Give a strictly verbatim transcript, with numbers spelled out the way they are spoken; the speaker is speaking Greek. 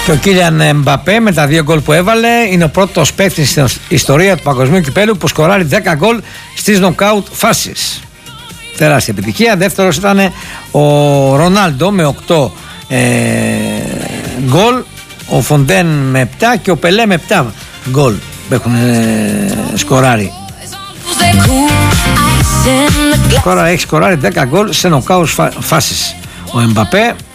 Και ο Κίλιαν Εμπαπέ με τα δύο γκολ που έβαλε είναι ο πρώτος παίκτης στην ιστορία του παγκοσμίου κυπέλου που σκοράρει δέκα γκολ στις νοκάουτ φάσεις. Τεράστια επιτυχία. Δεύτερος ήταν ο Ρονάλντο με οκτώ ε, γκολ, ο Φοντέν με επτά και ο Πελέ με επτά γκολ που έχουν ε, σκοράρει. Τώρα έχει σκοράρει δέκα γκολ σε νοκάουτ φάσεις ο Εμπαπέ.